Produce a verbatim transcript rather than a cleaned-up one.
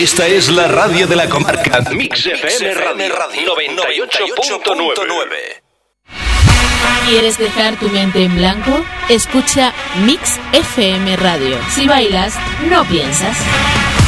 Esta es la radio de la comarca. Mix F M Radio noventa y ocho punto nueve. ¿Quieres dejar tu mente en blanco? Escucha Mix F M Radio. Si bailas, no piensas.